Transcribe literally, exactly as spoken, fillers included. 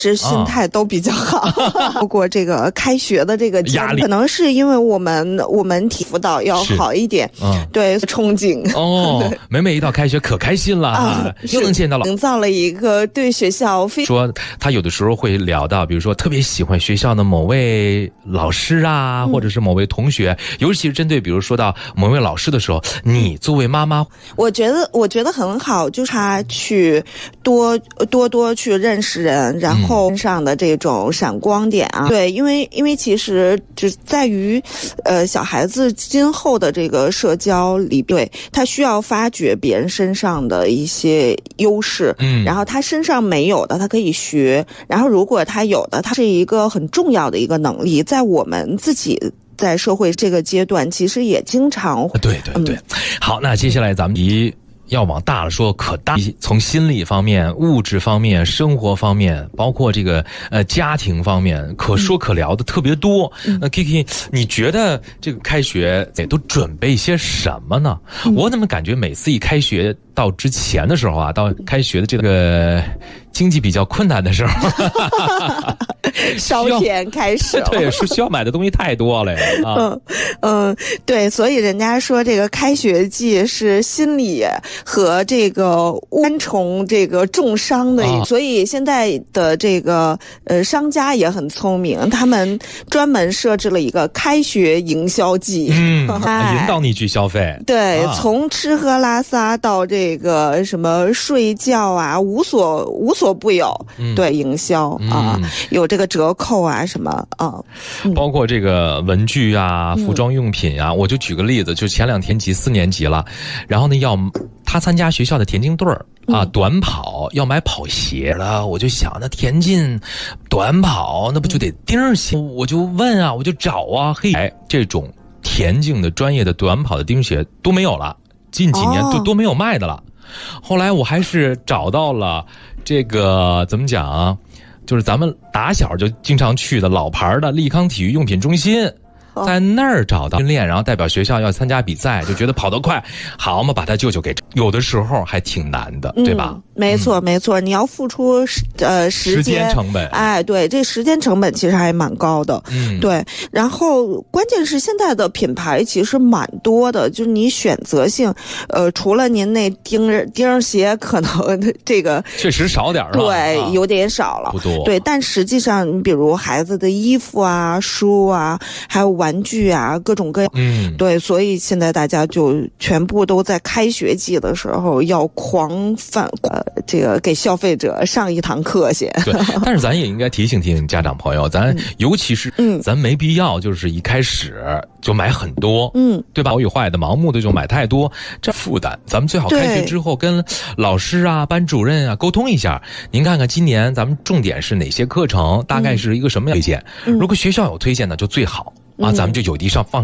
这心态都比较好。包括这个开学的这个压力，可能是因为我们我们体辅导要好一点，嗯，对，憧憬哦，每每一到开学可开心了啊，又能见到了， 营造了一个对学校非说他有的时候会聊到，比如说特别喜欢学校的某位老师啊，嗯、或者是某位同学，尤其是针对比如说到某位老师的时候，你作为妈妈， 我觉得我觉得很好，就是他去多多多去认识人，然后。身上的这种闪光点啊，对，因为因为其实只在于，呃，小孩子今后的这个社交里，对他需要发掘别人身上的一些优势，嗯，然后他身上没有的，他可以学，然后如果他有的，他是一个很重要的一个能力，在我们自己在社会这个阶段，其实也经常对对对、嗯。好，那接下来咱们一。要往大了说，可大，从心理方面、物质方面、生活方面，包括这个呃家庭方面，可说可聊的特别多。嗯、那 Kiki， 你觉得这个开学得都准备些什么呢？嗯、我怎么感觉每次一开学到之前的时候啊，到开学的这个经济比较困难的时候， 烧钱开始， 对，是需要买的东西太多了呀。啊、 嗯嗯，对，所以人家说这个开学季是心理和这个单重这个重伤的、啊，所以现在的这个呃商家也很聪明，他们专门设置了一个开学营销季， 嗯，引导你去消费。 对， 啊、 从吃喝拉撒到这个什么睡觉啊，无所无所不有。嗯、对，营销啊、嗯，有这个折扣啊什么啊、 嗯，包括这个文具啊、服装用品啊，嗯、我就举个例子，就前两天级四年级了，然后呢要。他参加学校的田径队儿啊，短跑要买跑鞋了，我就想那田径、短跑那不就得钉鞋？我就问啊，我就找啊，嘿，哎，这种田径的专业的短跑的钉鞋都没有了，近几年都都没有卖的了。后来我还是找到了这个怎么讲啊，就是咱们打小就经常去的老牌的利康体育用品中心。在那儿找到训练，然后代表学校要参加比赛，就觉得跑得快，好嘛，把他舅舅给有的时候还挺难的，对吧？ 嗯、没错、嗯，没错，你要付出呃时间, 时间成本， 哎，对，这时间成本其实还蛮高的，嗯，对。然后关键是现在的品牌其实蛮多的，就是你选择性，呃，除了您那钉钉鞋可能这个确实少点儿， 对、啊，有点少了， 不多， 对。但实际上，你比如孩子的衣服啊、书啊，还有玩具啊，各种各样，嗯，对，所以现在大家就全部都在开学季的时候要狂放，呃，这个给消费者上一堂课先。 对，但是咱也应该提醒提醒家长朋友，咱、嗯、尤其是，嗯，咱没必要就是一开始就买很多，嗯，对吧？好与坏的，盲目的就买太多，这负担，咱们最好开学之后跟老师啊、班主任啊沟通一下，您看看今年咱们重点是哪些课程，大概是一个什么样的推荐？嗯、如果学校有推荐的就最好。啊，咱们就有的上放。